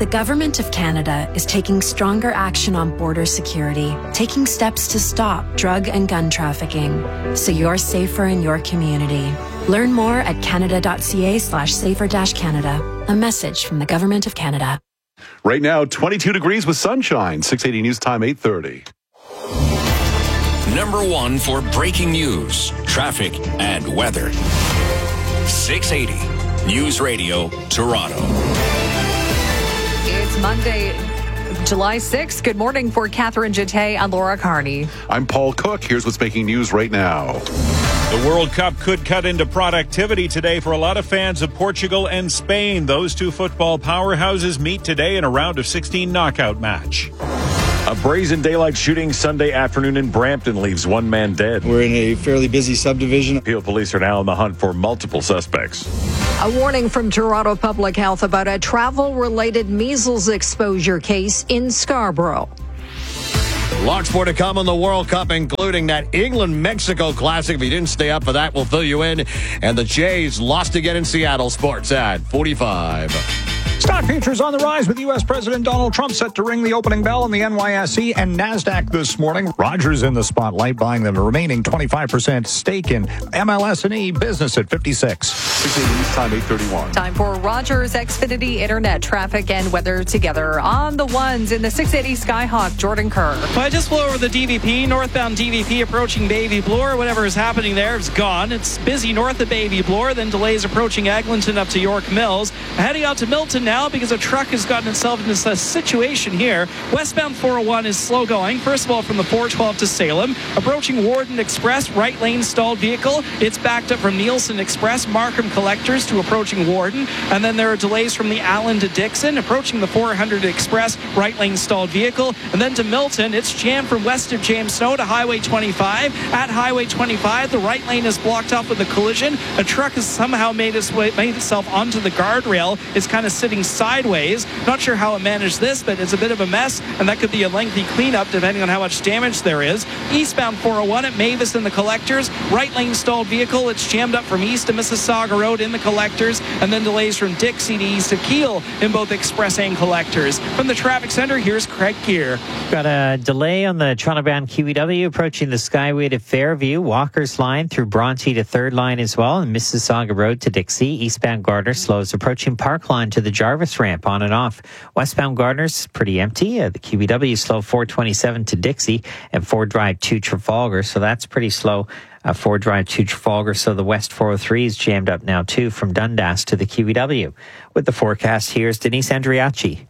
The Government of Canada is taking stronger action on border security, taking steps to stop drug and gun trafficking, so you're safer in your community. Learn more at canada.ca/safer-canada. A message from the Government of Canada. Right now, 22 degrees with sunshine. 680 News Time, 8:30. Number one for breaking news, traffic, and weather. 680 News Radio, Toronto. It's Monday, July 6th. Good morning for Catherine Jeté and Laura Carney. I'm Paul Cook. Here's what's making news right now. The World Cup could cut into productivity today for a lot of fans of Portugal and Spain. Those two football powerhouses meet today in a round of 16 knockout match. A brazen daylight shooting Sunday afternoon in Brampton leaves one man dead. We're in a fairly busy subdivision. Peel police are now on the hunt for multiple suspects. A warning from Toronto Public Health about a travel-related measles exposure case in Scarborough. Lots more to come on the World Cup, including that England-Mexico Classic. If you didn't stay up for that, we'll fill you in. And the Jays lost again in Seattle. Sports at 45. Stock futures on the rise with U.S. President Donald Trump set to ring the opening bell on the NYSE and NASDAQ this morning. Rogers in the spotlight, buying the remaining 25% stake in MLS&E business at 56. 680 News Time, 8:31. Time for Rogers Xfinity Internet traffic and weather together. On the ones in the 680 Skyhawk, Jordan Kerr. I just flew over the DVP, northbound DVP approaching Baby Bloor. Whatever is happening there is gone. It's busy north of Baby Bloor, then delays approaching Eglinton up to York Mills. Heading out to Milton now because a truck has gotten itself into a situation here. Westbound 401 is slow going. First of all, from the 412 to Salem. Approaching Warden Express, right lane stalled vehicle. It's backed up from Nielsen Express, Markham Collectors to approaching Warden. And then there are delays from the Allen to Dixon. Approaching the 400 Express, right lane stalled vehicle. And then to Milton, it's jammed from west of James Snow to Highway 25. At Highway 25, the right lane is blocked off with a collision. A truck has somehow made itself onto the guardrail. It's kind of sitting sideways. Not sure how it managed this, but it's a bit of a mess, and that could be a lengthy cleanup depending on how much damage there is. Eastbound 401 at Mavis and the Collectors. Right lane stalled vehicle. It's jammed up from east of Mississauga Road in the Collectors, and then delays from Dixie to east of Keele in both Express and Collectors. From the traffic center, here's Craig Gear. Got a delay on the Toronto-bound QEW approaching the Skyway to Fairview. Walker's line through Bronte to Third Line as well, and Mississauga Road to Dixie. Eastbound Gardner slows approaching Park Line to the Jarvis ramp on and off. Westbound Gardner's pretty empty. The QEW slow 427 to Dixie and Ford Drive to Trafalgar, so that's pretty slow. Ford Drive to Trafalgar, so the West 403 is jammed up now too from Dundas to the QEW. With the forecast, here's Denise Andriachi.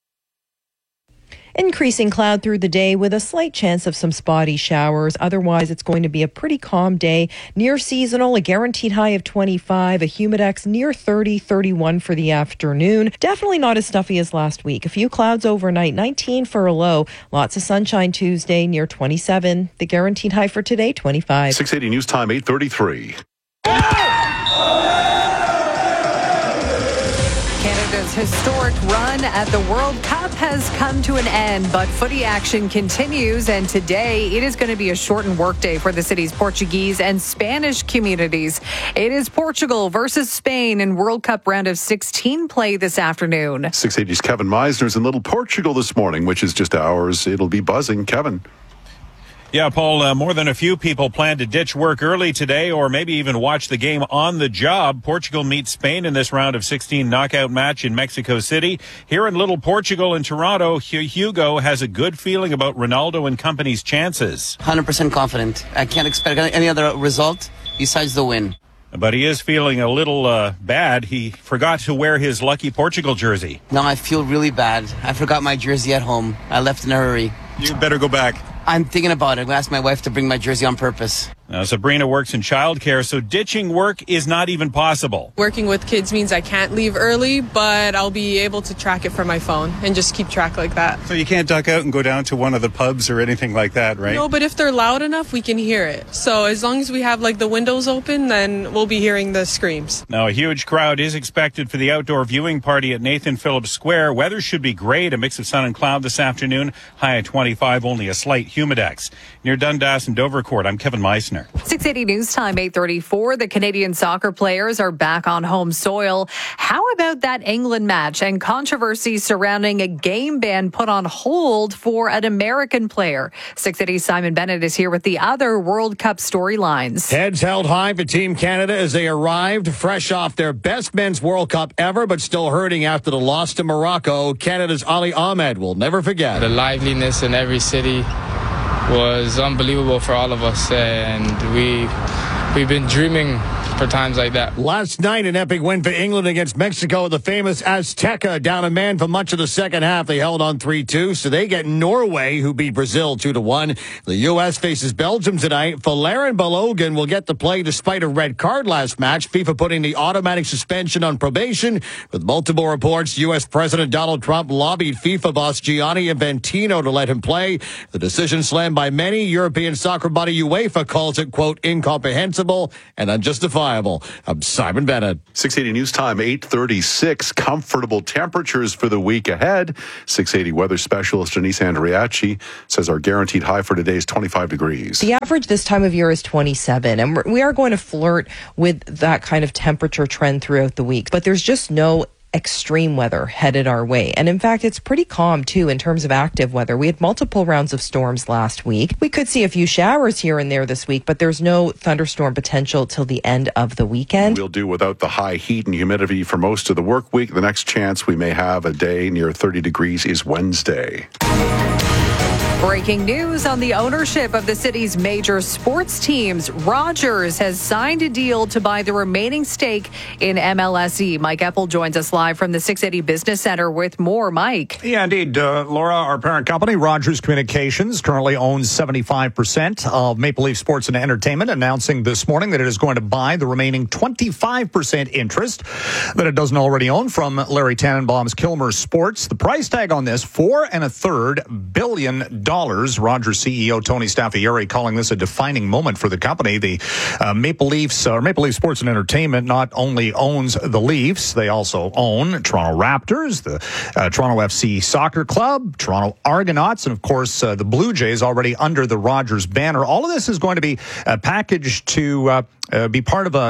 Increasing cloud through the day with a slight chance of some spotty showers. Otherwise, it's going to be a pretty calm day. Near seasonal, a guaranteed high of 25, a humidex near 30, 31 for the afternoon. Definitely not as stuffy as last week. A few clouds overnight, 19 for a low. Lots of sunshine Tuesday near 27. The guaranteed high for today, 25. 680 News Time, 8:33. Canada's historic run at the World Cup has come to an end, but footy action continues, and today it is going to be a shortened workday for the city's Portuguese and Spanish communities. It is Portugal versus Spain in World Cup round of 16 play this afternoon. 680's Kevin Meisner's in Little Portugal this morning, which is just hours. It'll be buzzing. Kevin. Yeah, Paul, more than a few people plan to ditch work early today or maybe even watch the game on the job. Portugal meets Spain in this round of 16 knockout match in Mexico City. Here in Little Portugal in Toronto, Hugo has a good feeling about Ronaldo and company's chances. 100% confident. I can't expect any other result besides the win. But he is feeling a little bad. He forgot to wear his Lucky Portugal jersey. No, I feel really bad. I forgot my jersey at home. I left in a hurry. You better go back. I'm thinking about it. I'm going to ask my wife to bring my jersey on purpose. Now, Sabrina works in childcare, so ditching work is not even possible. Working with kids means I can't leave early, but I'll be able to track it from my phone and just keep track like that. So you can't duck out and go down to one of the pubs or anything like that, right? No, but if they're loud enough, we can hear it. So as long as we have like the windows open, then we'll be hearing the screams. Now, a huge crowd is expected for the outdoor viewing party at Nathan Phillips Square. Weather should be great, a mix of sun and cloud this afternoon. High at 25, only a slight humidex. Near Dundas and Dovercourt, I'm Kevin Meisner. Kitchener. 680 News Time, 8:34. The Canadian soccer players are back on home soil. How about that England match and controversy surrounding a game ban put on hold for an American player? 680 Simon Bennett is here with the other World Cup storylines. Heads held high for Team Canada as they arrived fresh off their best men's World Cup ever, but still hurting after the loss to Morocco. Canada's Ali Ahmed will never forget. The liveliness in every city was unbelievable for all of us, and we've been dreaming for times like that. Last night, an epic win for England against Mexico. The famous Azteca down a man for much of the second half. They held on 3-2, so they get Norway, who beat Brazil 2-1. The U.S. faces Belgium tonight. Valerian Balogun will get to play despite a red card last match. FIFA putting the automatic suspension on probation. With multiple reports, U.S. President Donald Trump lobbied FIFA boss Gianni Infantino to let him play. The decision slammed by many. European soccer body UEFA calls it, quote, incomprehensible and unjustifiable. I'm Simon Bennett. 680 News Time, 8:36. Comfortable temperatures for the week ahead. 680 weather specialist Janice Andriachi says our guaranteed high for today is 25 degrees. The average this time of year is 27, and we are going to flirt with that kind of temperature trend throughout the week. But there's just no extreme weather headed our way. And in fact, it's pretty calm too in terms of active weather. We had multiple rounds of storms last week. We could see a few showers here and there this week, but there's no thunderstorm potential till the end of the weekend. We'll do without the high heat and humidity for most of the work week. The next chance we may have a day near 30 degrees is Wednesday. Breaking news on the ownership of the city's major sports teams. Rogers has signed a deal to buy the remaining stake in MLSE. Mike Eppel joins us live from the 680 Business Center with more. Mike. Yeah, indeed. Laura, our parent company, Rogers Communications, currently owns 75% of Maple Leaf Sports and Entertainment, announcing this morning that it is going to buy the remaining 25% interest that it doesn't already own from Larry Tannenbaum's Kilmer Sports. The price tag on this, $4.33 billion. Rogers CEO Tony Staffieri calling this a defining moment for the company. The Maple Leaf Sports and Entertainment not only owns the Leafs, they also own Toronto Raptors, the Toronto FC Soccer Club, Toronto Argonauts, and of course the Blue Jays already under the Rogers banner. All of this is going to be packaged to be part of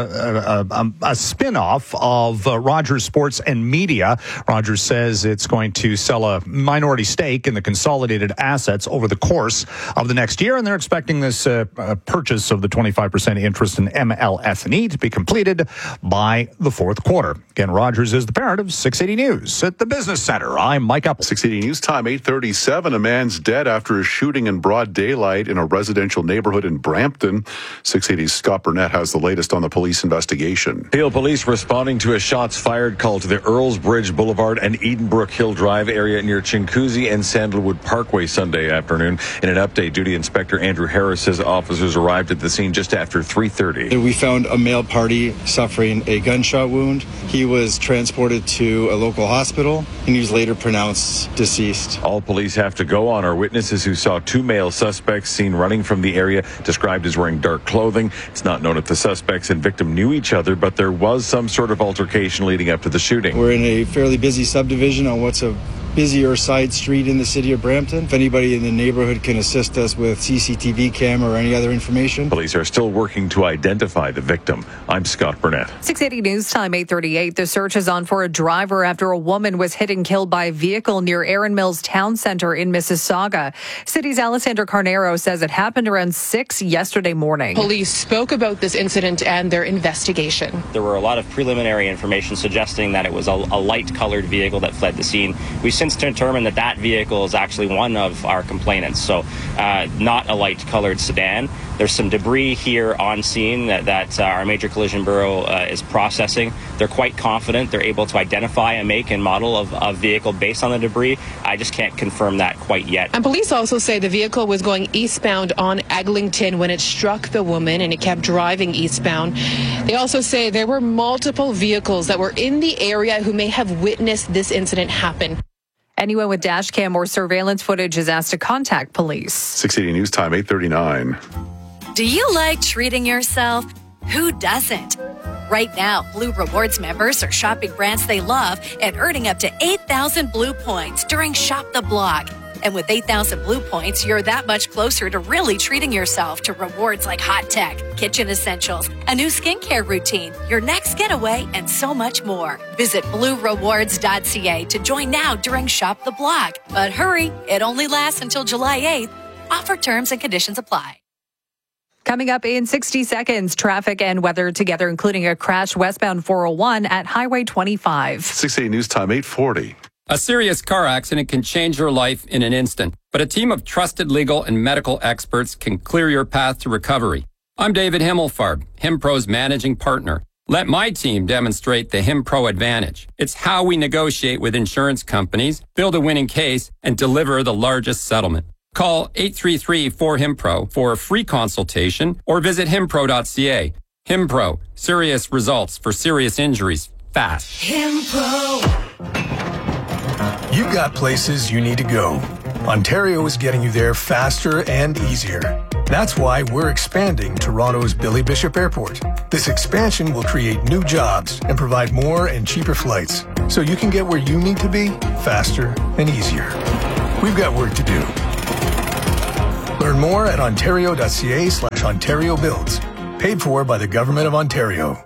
a spin-off of Rogers Sports and Media. Rogers says it's going to sell a minority stake in the consolidated assets over the course of the next year, and they're expecting this purchase of the 25% interest in MLSE to be completed by the fourth quarter. Again, Rogers is the parent of 680 News at the Business Center. I'm Mike Eppel. 680 News Time, 8:37. A man's dead after a shooting in broad daylight in a residential neighborhood in Brampton. 680's Scott Burnett has the latest on the police investigation. Peel police responding to a shots fired call to the Earls Bridge Boulevard and Edenbrook Hill Drive area near Chinguacousy and Sandalwood Parkway Sunday afternoon. In an update, Duty Inspector Andrew Harris says officers arrived at the scene just after 3:30. We found a male party suffering a gunshot wound. He was transported to a local hospital and he was later pronounced deceased. All police have to go on are witnesses who saw two male suspects seen running from the area, described as wearing dark clothing. It's not known if the suspects and victim knew each other, but there was some sort of altercation leading up to the shooting. We're in a fairly busy subdivision on what's a busier side street in the city of Brampton. If anybody in the neighborhood can assist us with CCTV camera or any other information. Police are still working to identify the victim. I'm Scott Burnett. 680 News Time, 8:38. The search is on for a driver after a woman was hit and killed by a vehicle near Erin Mills Town Center in Mississauga. City's Alessandra Carnero says it happened around 6 yesterday morning. Police spoke about this incident and their investigation. There were a lot of preliminary information suggesting that it was a light-colored vehicle that fled the scene. We since determined that that vehicle is actually one of our complainants, so not a light-colored sedan. There's some debris here on scene that our Major Collision Bureau is processing. They're quite confident they're able to identify a make and model of a vehicle based on the debris. I just can't confirm that quite yet. And police also say the vehicle was going eastbound on Eglinton when it struck the woman and it kept driving eastbound. They also say there were multiple vehicles that were in the area who may have witnessed this incident happen. Anyone with dash cam or surveillance footage is asked to contact police. 680 News Time, 8:39. Do you like treating yourself? Who doesn't? Right now, Blue Rewards members are shopping brands they love and earning up to 8,000 Blue points during Shop the Block. And with 8,000 Blue points, you're that much closer to really treating yourself to rewards like hot tech, kitchen essentials, a new skincare routine, your next getaway, and so much more. Visit bluerewards.ca to join now during Shop the Block. But hurry, it only lasts until July 8th. Offer terms and conditions apply. Coming up in 60 seconds, traffic and weather together, including a crash westbound 401 at Highway 25. 680 News Time, 8:40. A serious car accident can change your life in an instant, but a team of trusted legal and medical experts can clear your path to recovery. I'm David Himmelfarb, HimPro's managing partner. Let my team demonstrate the HimPro advantage. It's how we negotiate with insurance companies, build a winning case, and deliver the largest settlement. Call 833-4HIMPRO for a free consultation or visit himpro.ca. HimPro, serious results for serious injuries, fast. HimPro. You've got places you need to go. Ontario is getting you there faster and easier. That's why we're expanding Toronto's Billy Bishop Airport. This expansion will create new jobs and provide more and cheaper flights, so you can get where you need to be faster and easier. We've got work to do. Learn more at ontario.ca/Ontario Builds. Paid for by the Government of Ontario.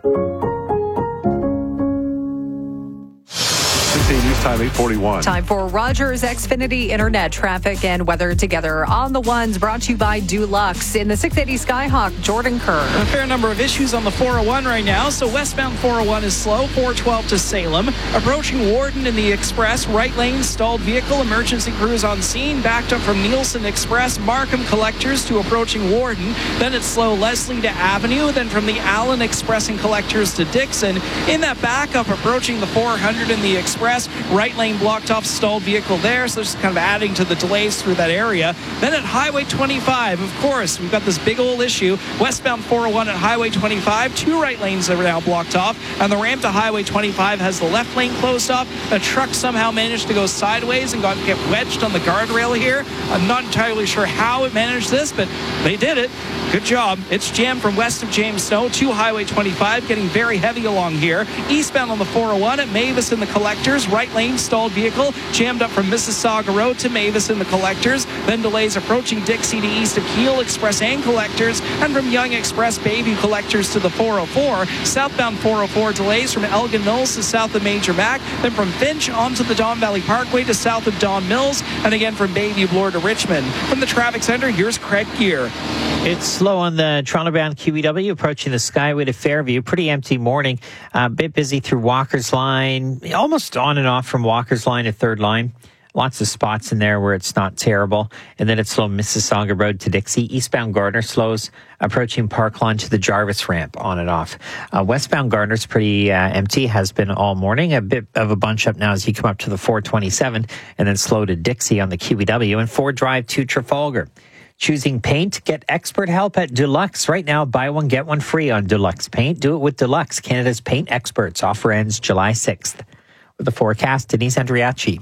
680 News Time, 8:41. Time for Rogers Xfinity Internet traffic and weather together on the ones, brought to you by Dulux. In the 680 Skyhawk, Jordan Kerr. A fair number of issues on the 401 right now. So westbound 401 is slow, 412 to Salem. Approaching Warden in the Express, right lane stalled vehicle, emergency crews on scene, backed up from Nielsen Express, Markham Collectors to approaching Warden. Then it's slow Leslie to Avenue, then from the Allen Express and Collectors to Dixon. In that backup, approaching the 400 in the Express, right lane blocked off, stalled vehicle there, so just kind of adding to the delays through that area. Then at Highway 25, of course, we've got this big old issue. Westbound 401 at Highway 25, two right lanes are now blocked off, and the ramp to Highway 25 has the left lane closed off. A truck somehow managed to go sideways and get wedged on the guardrail here. I'm not entirely sure how it managed this, but they did it. Good job. It's jammed from west of James Snow to Highway 25, getting very heavy along here. Eastbound on the 401 at Mavis in the Collectors, right lane stalled vehicle jammed up from Mississauga Road to Mavis in the Collectors. Then delays approaching Dixie to east of Keele Express and Collectors, and from Young Express Bayview Collectors to the 404. Southbound 404 delays from Elgin Mills to south of Major Mac, then from Finch onto the Don Valley Parkway to south of Don Mills, and again from Bayview Bloor to Richmond. From the traffic center, here's Craig Gear. It's slow on the Toronto-bound QEW approaching the Skyway to Fairview. Pretty empty morning. A bit busy through Walker's Line, almost on and off from Walker's Line to Third Line. Lots of spots in there where it's not terrible. And then it's slow Mississauga Road to Dixie. Eastbound Gardner slows approaching Park Lawn to the Jarvis ramp on and off. Westbound Gardner's pretty empty, has been all morning. A bit of a bunch up now as you come up to the 427 and then slow to Dixie on the QEW and Ford Drive to Trafalgar. Choosing paint? Get expert help at Dulux. Right now, buy one, get one free on Dulux Paint. Do it with Dulux, Canada's paint experts. Offer ends July 6th. With the forecast, Denise Andriachi.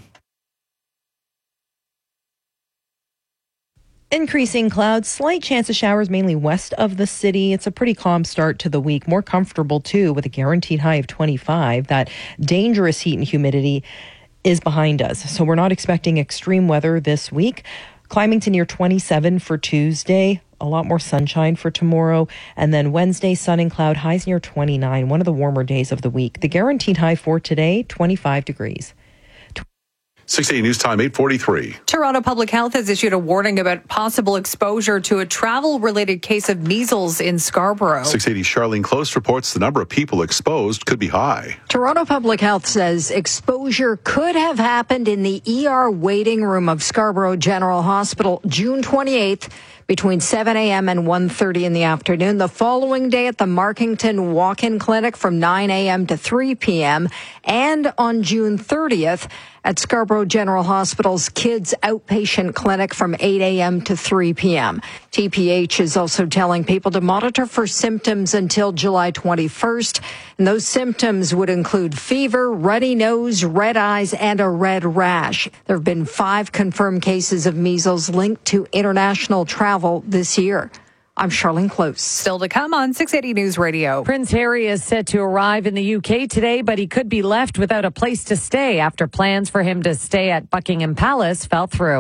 Increasing clouds, slight chance of showers mainly west of the city. It's a pretty calm start to the week. More comfortable, too, with a guaranteed high of 25. That dangerous heat and humidity is behind us. So we're not expecting extreme weather this week. Climbing to near 27 for Tuesday, a lot more sunshine for tomorrow. And then Wednesday, sun and cloud, highs near 29, one of the warmer days of the week. The guaranteed high for today, 25 degrees. 680 News Time, 8:43. Toronto Public Health has issued a warning about possible exposure to a travel-related case of measles in Scarborough. 680 Charlene Close reports the number of people exposed could be high. Toronto Public Health says exposure could have happened in the ER waiting room of Scarborough General Hospital June 28th between 7 a.m. and 1:30 in the afternoon. The following day at the Markington Walk-In Clinic from 9 a.m. to 3 p.m. and on June 30th at Scarborough General Hospital's Kids Outpatient Clinic from 8 a.m. to 3 p.m. TPH is also telling people to monitor for symptoms until July 21st. And those symptoms would include fever, runny nose, red eyes, and a red rash. There have been 5 confirmed cases of measles linked to international travel this year. I'm Charlene Close. Still to come on 680 News Radio. Prince Harry is set to arrive in the UK today, but he could be left without a place to stay after plans for him to stay at Buckingham Palace fell through.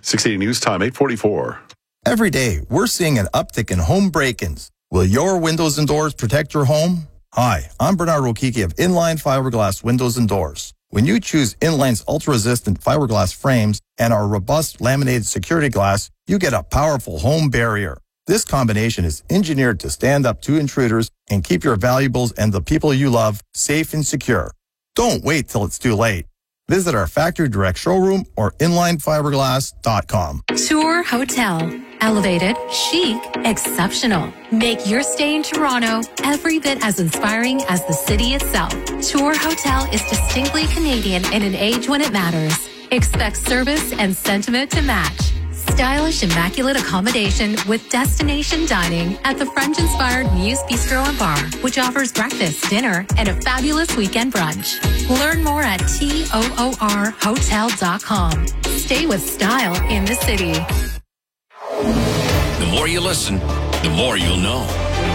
680 News Time, 8:44. Every day, we're seeing an uptick in home break-ins. Will your windows and doors protect your home? Hi, I'm Bernard Rokiki of Inline Fiberglass Windows and Doors. When you choose Inline's ultra-resistant fiberglass frames and our robust laminated security glass, you get a powerful home barrier. This combination is engineered to stand up to intruders and keep your valuables and the people you love safe and secure. Don't wait till it's too late. Visit our factory direct showroom or inlinefiberglass.com. Tour Hotel. Elevated, chic, exceptional. Make your stay in Toronto every bit as inspiring as the city itself. Tour Hotel is distinctly Canadian in an age when it matters. Expect service and sentiment to match. Stylish, immaculate accommodation with destination dining at the French-inspired Muse Bistro and Bar, which offers breakfast, dinner, and a fabulous weekend brunch. Learn more at toorhotel.com. Stay with style in the city. The more you listen, the more you'll know.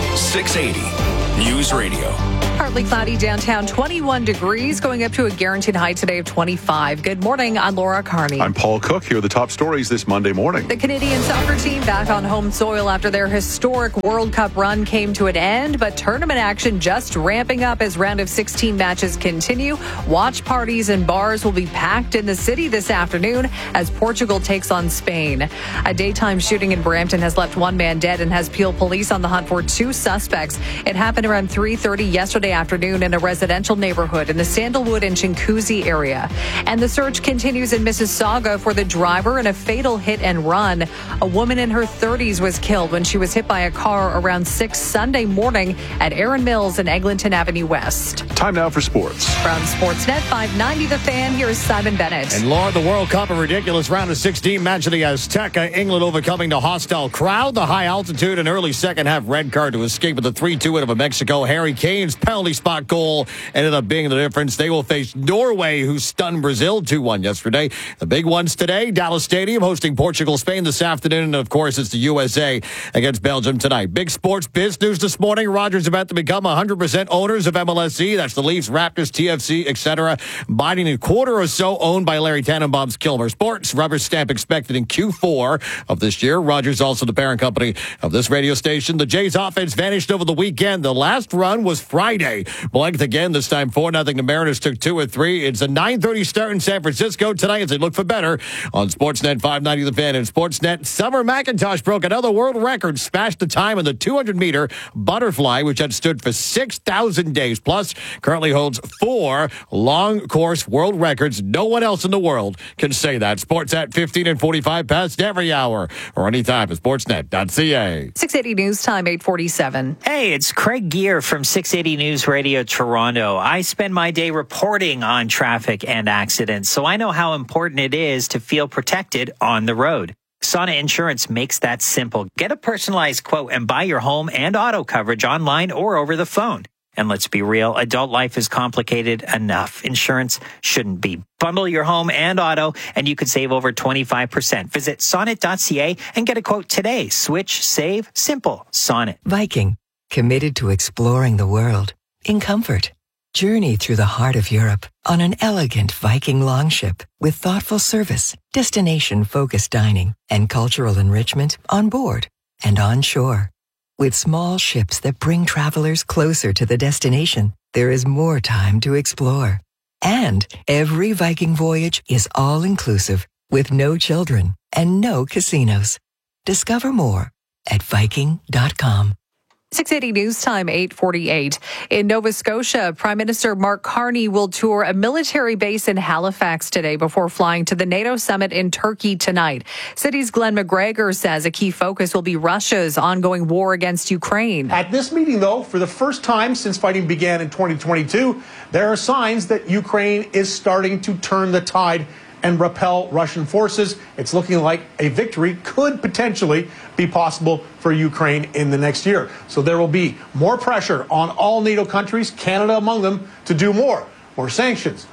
680 News Radio. Partly cloudy downtown, 21 degrees, going up to a guaranteed high today of 25. Good morning, I'm Laura Carney. I'm Paul Cook. Here are the top stories this Monday morning. The Canadian soccer team back on home soil after their historic World Cup run came to an end, but tournament action just ramping up as round of 16 matches continue. Watch parties and bars will be packed in the city this afternoon as Portugal takes on Spain. A daytime shooting in Brampton has left one man dead and has Peel police on the hunt for two suspects. It happened around 3:30 yesterday afternoon in a residential neighborhood in the Sandalwood and Chincoosy area. And the search continues in Mississauga for the driver in a fatal hit and run. A woman in her 30s was killed when she was hit by a car around 6 Sunday morning at Erin Mills and Eglinton Avenue West. Time now for sports. From Sportsnet 590 The Fan, here's Simon Bennett. And Lord, the World Cup, a ridiculous round of 16 match of the Azteca. England overcoming the hostile crowd. The high altitude and early second half red card to escape with a 3-2 win over Mexico. Harry Kane's penalty spot goal ended up being the difference. They will face Norway, who stunned Brazil 2-1 yesterday. The big ones today, Dallas Stadium hosting Portugal, Spain this afternoon. And, of course, it's the USA against Belgium tonight. Big sports biz news this morning. Rogers about to become 100% owners of MLSE. That's the Leafs, Raptors, TFC, etc. Biden a quarter or so owned by Larry Tannenbaum's Kilmer Sports. Rubber stamp expected in Q4 of this year. Rogers also the parent company of this radio station. The Jays offense vanished over the weekend. The last run was Friday. Blanked again, this time 4-0. The Mariners took 2 of 3. It's a 9:30 start in San Francisco tonight as they look for better on Sportsnet 590 The Fan and Sportsnet. Summer McIntosh broke another world record, smashed the time in the 200-meter butterfly, which had stood for 6,000 days. Plus, currently holds 4 long course world records. No one else in the world can say that. Sports at 15 and 45 past every hour or anytime at sportsnet.ca. 680 News Time, 8:47. Hey, it's Craig Gear from 680 News Radio Toronto. I spend my day reporting on traffic and accidents, so I know how important it is to feel protected on the road. Sonnet Insurance makes that simple. Get a personalized quote and buy your home and auto coverage online or over the phone. And let's be real, adult life is complicated enough. Insurance shouldn't be. Bundle your home and auto, and you could save over 25%. Visit sonnet.ca and get a quote today. Switch, save, simple. Sonnet. Viking, committed to exploring the world in comfort. Journey through the heart of Europe on an elegant Viking longship with thoughtful service, destination-focused dining, and cultural enrichment on board and on shore. With small ships that bring travelers closer to the destination, there is more time to explore. And every Viking voyage is all-inclusive with no children and no casinos. Discover more at Viking.com. 680 News Time, 8:48. In Nova Scotia, Prime Minister Mark Carney will tour a military base in Halifax today before flying to the NATO summit in Turkey tonight. City's Glenn McGregor says a key focus will be Russia's ongoing war against Ukraine. At this meeting, though, for the first time since fighting began in 2022, there are signs that Ukraine is starting to turn the tide and repel Russian forces. It's looking like a victory could potentially be possible for Ukraine in the next year. So there will be more pressure on all NATO countries, Canada among them, to do more. More sanctions,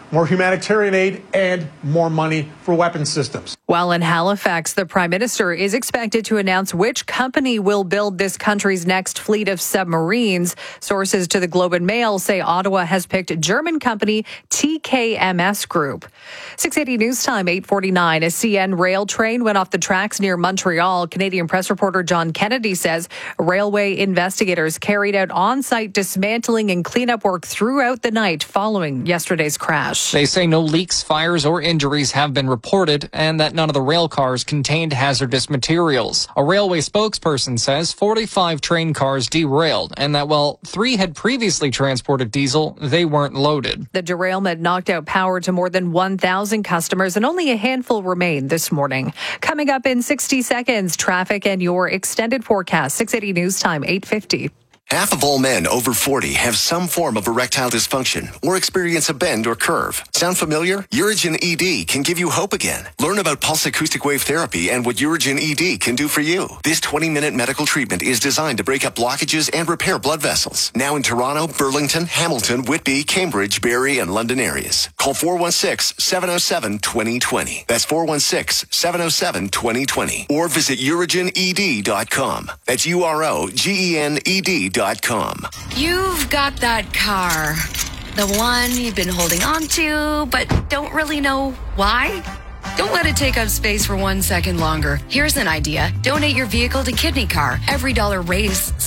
more humanitarian aid, and more money for weapon systems. While in Halifax, the Prime Minister is expected to announce which company will build this country's next fleet of submarines. Sources to the Globe and Mail say Ottawa has picked German company TKMS Group. 680 News Time, 8:49. A CN rail train went off the tracks near Montreal. Canadian press reporter John Kennedy says railway investigators carried out on-site dismantling and cleanup work throughout the night following yesterday's crash. They say no leaks, fires, or injuries have been reported and that none of the rail cars contained hazardous materials. A railway spokesperson says 45 train cars derailed and that while 3 had previously transported diesel, they weren't loaded. The derailment knocked out power to more than 1,000 customers and only a handful remain this morning. Coming up in 60 seconds, traffic and your extended forecast. 680 News Time, 8:50. Half of all men over 40 have some form of erectile dysfunction or experience a bend or curve. Sound familiar? Urigen ED can give you hope again. Learn about pulse acoustic wave therapy and what Urigen ED can do for you. This 20-minute medical treatment is designed to break up blockages and repair blood vessels. Now in Toronto, Burlington, Hamilton, Whitby, Cambridge, Barrie, and London areas. Call 416-707-2020. That's 416-707-2020. Or visit urigened.com. That's UROGENED.com. You've got that car, the one you've been holding on to, but don't really know why. Don't let it take up space for 1 second longer. Here's an idea. Donate your vehicle to Kidney Car. Every dollar raised